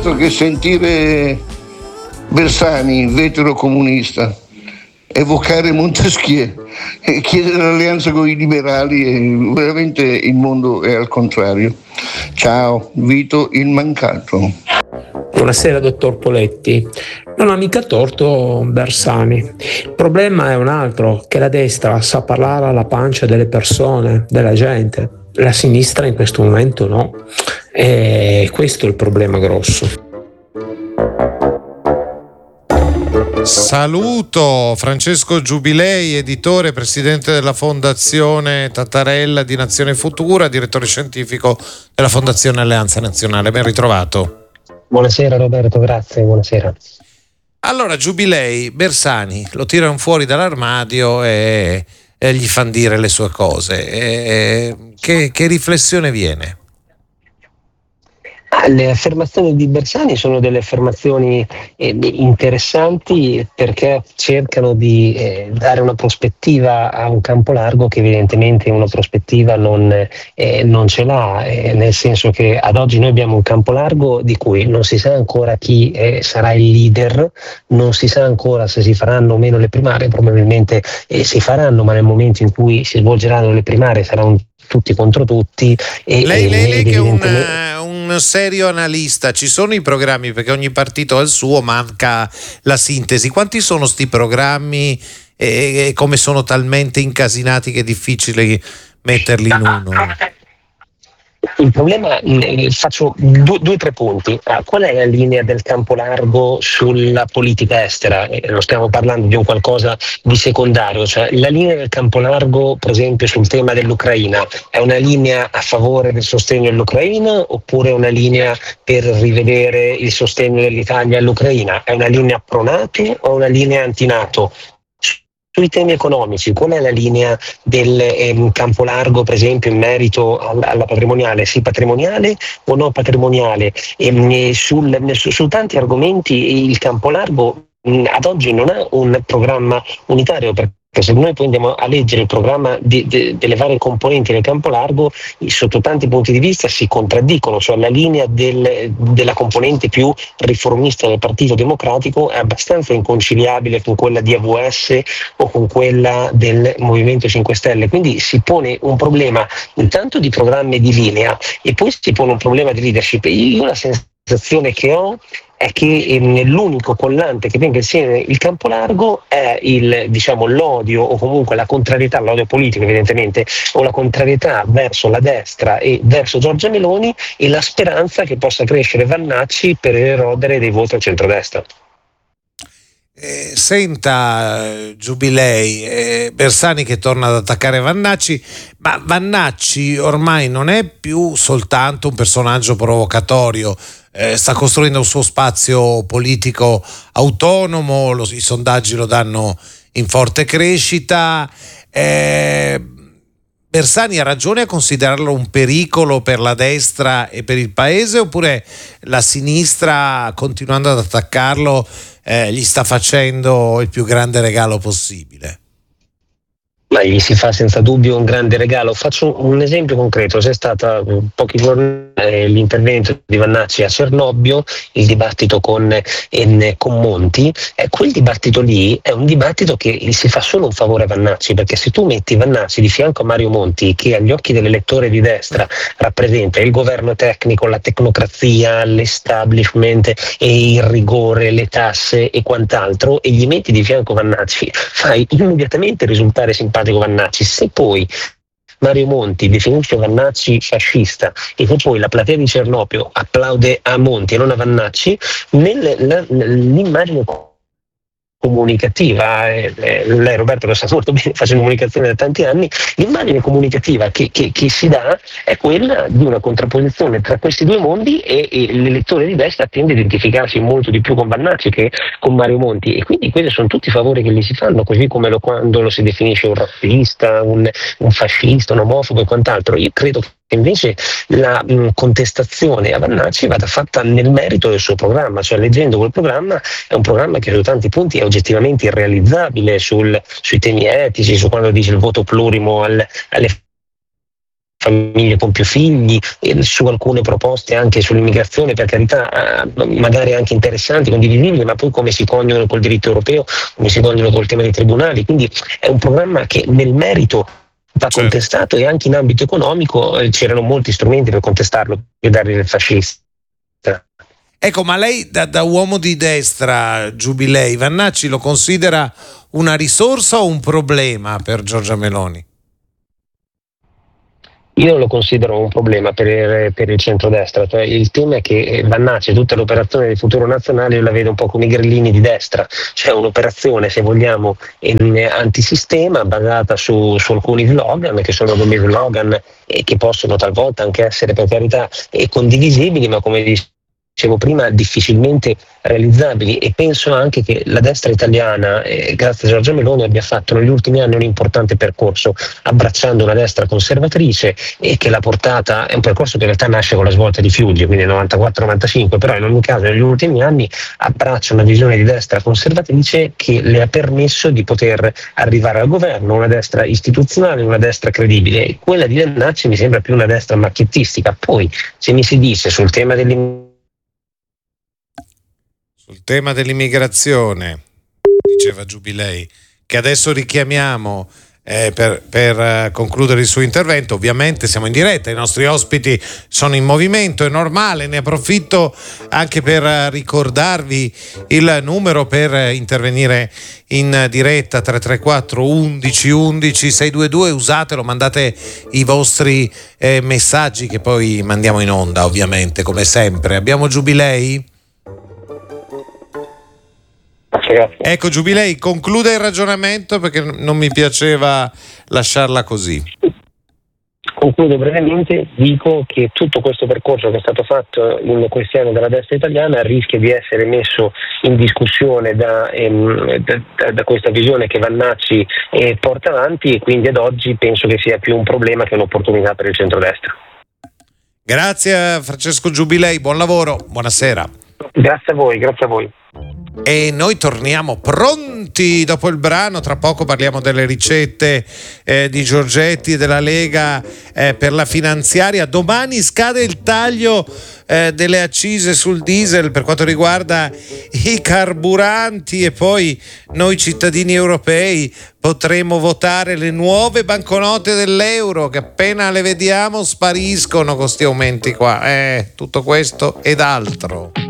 altro che sentire Bersani, vetero comunista, evocare Montesquieu e chiedere l'alleanza con i liberali, e veramente il mondo è al contrario. Ciao, Vito il mancato. Buonasera dottor Poletti. Non ha mica torto Bersani. Il problema è un altro, che la destra sa parlare alla pancia delle persone, della gente. La sinistra in questo momento no. E questo è il problema grosso. Saluto Francesco Giubilei, editore, presidente della Fondazione Tattarella di Nazione Futura, direttore scientifico della Fondazione Alleanza Nazionale. Ben ritrovato. Buonasera Roberto, grazie, buonasera. Allora, Giubilei, Bersani lo tirano fuori dall'armadio e gli fanno dire le sue cose. Che riflessione viene? Le affermazioni di Bersani sono delle affermazioni interessanti, perché cercano di dare una prospettiva a un campo largo che evidentemente una prospettiva non ce l'ha, nel senso che ad oggi noi abbiamo un campo largo di cui non si sa ancora chi sarà il leader, non si sa ancora se si faranno o meno le primarie, probabilmente si faranno, ma nel momento in cui si svolgeranno le primarie saranno tutti contro tutti. Lei che è un serio analista, ci sono i programmi, perché ogni partito ha il suo, manca la sintesi. Quanti sono sti programmi e come sono talmente incasinati che è difficile metterli in uno? Il problema, faccio due o tre punti. Qual è la linea del campo largo sulla politica estera? Non stiamo parlando di un qualcosa di secondario, cioè la linea del campo largo, per esempio sul tema dell'Ucraina, è una linea a favore del sostegno all'Ucraina oppure è una linea per rivedere il sostegno dell'Italia all'Ucraina? È una linea pro-NATO o una linea anti-NATO? Sui temi economici, qual è la linea del campo largo, per esempio, in merito alla patrimoniale? Sì, patrimoniale o no patrimoniale? Su tanti argomenti il campo largo ad oggi non ha un programma unitario, perché se noi poi andiamo a leggere il programma delle varie componenti del campo largo, sotto tanti punti di vista si contraddicono, cioè la linea della componente più riformista del Partito Democratico è abbastanza inconciliabile con quella di AVS o con quella del Movimento 5 Stelle, quindi si pone un problema intanto di programma e di linea e poi si pone un problema di leadership. Io la sensazione che ho è che l'unico collante che tenga insieme il campo largo è l'odio o comunque la contrarietà, l'odio politico evidentemente, o la contrarietà verso la destra e verso Giorgia Meloni, e la speranza che possa crescere Vannacci per erodere dei voti al centrodestra. Senta Giubilei, Bersani che torna ad attaccare Vannacci, ma Vannacci ormai non è più soltanto un personaggio provocatorio, sta costruendo un suo spazio politico autonomo, i sondaggi lo danno in forte crescita. Bersani ha ragione a considerarlo un pericolo per la destra e per il paese, oppure la sinistra, continuando ad attaccarlo, gli sta facendo il più grande regalo possibile? Ma gli si fa senza dubbio un grande regalo. Faccio un esempio concreto: c'è stata pochi giorni l'intervento di Vannacci a Cernobbio, il dibattito con Monti. Quel dibattito lì è un dibattito che si fa solo un favore a Vannacci, perché se tu metti Vannacci di fianco a Mario Monti, che agli occhi dell'elettore di destra rappresenta il governo tecnico, la tecnocrazia, l'establishment e il rigore, le tasse e quant'altro, e gli metti di fianco Vannacci, fai immediatamente risultare simpatico Vannacci. Se poi Mario Monti definisce Vannacci fascista e che poi la platea di Cernobbio applaude a Monti e non a Vannacci, l'immagine comunicativa, lei Roberto lo sa molto bene, faccio comunicazione da tanti anni, l'immagine comunicativa che si dà è quella di una contrapposizione tra questi due mondi, e l'elettore di destra tende a identificarsi molto di più con Vannacci che con Mario Monti, e quindi quelli sono tutti i favori che gli si fanno, così come quando lo si definisce un razzista, un fascista, un omofobo e quant'altro. Io credo che invece la contestazione a Vannacci vada fatta nel merito del suo programma, cioè leggendo quel programma, è un programma che su tanti punti è oggettivamente irrealizzabile sui temi etici, su quando dice il voto plurimo alle famiglie con più figli, su alcune proposte anche sull'immigrazione, per carità, magari anche interessanti, condivisibili, ma poi come si coniugano col diritto europeo, come si coniugano col tema dei tribunali. Quindi è un programma che nel merito va contestato, e anche in ambito economico c'erano molti strumenti per contestarlo e dargli del fascista. Ecco, ma lei da uomo di destra, Giubilei, Vannacci lo considera una risorsa o un problema per Giorgia Meloni? Io lo considero un problema per il centrodestra. Cioè, il tema è che Vannacci, tutta l'operazione del Futuro Nazionale, io la vedo un po' come i grillini di destra, cioè un'operazione, se vogliamo, antisistema, basata su alcuni slogan, che sono come slogan e che possono talvolta anche essere, per carità, condivisibili, ma come dicevo prima, difficilmente realizzabili. E penso anche che la destra italiana, grazie a Giorgia Meloni, abbia fatto negli ultimi anni un importante percorso, abbracciando una destra conservatrice, e che l'ha portata, è un percorso che in realtà nasce con la svolta di Fiuggi, quindi nel 94-95, però in ogni caso negli ultimi anni abbraccia una visione di destra conservatrice che le ha permesso di poter arrivare al governo, una destra istituzionale, una destra credibile. E quella di Vannacci mi sembra più una destra macchiettistica. Poi, se mi si dice sul tema dell'immigrazione, diceva Giubilei, che adesso richiamiamo per concludere il suo intervento. Ovviamente siamo in diretta, i nostri ospiti sono in movimento, è normale. Ne approfitto anche per ricordarvi il numero per intervenire in diretta: 334 11 11 622. Usatelo, mandate i vostri messaggi che poi mandiamo in onda, ovviamente, come sempre. Abbiamo Giubilei? Ecco, Giubilei, conclude il ragionamento, perché non mi piaceva lasciarla così. Concludo brevemente, dico che tutto questo percorso che è stato fatto in questi anni dalla destra italiana rischia di essere messo in discussione da questa visione che Vannacci porta avanti, e quindi ad oggi penso che sia più un problema che un'opportunità per il centrodestra. Grazie a Francesco Giubilei, buon lavoro, buonasera. Grazie a voi. E noi torniamo pronti dopo il brano. Tra poco parliamo delle ricette di Giorgetti e della Lega per la finanziaria. Domani scade il taglio delle accise sul diesel per quanto riguarda i carburanti, e poi noi cittadini europei potremo votare le nuove banconote dell'euro, che appena le vediamo spariscono con questi aumenti qua. Tutto questo ed altro.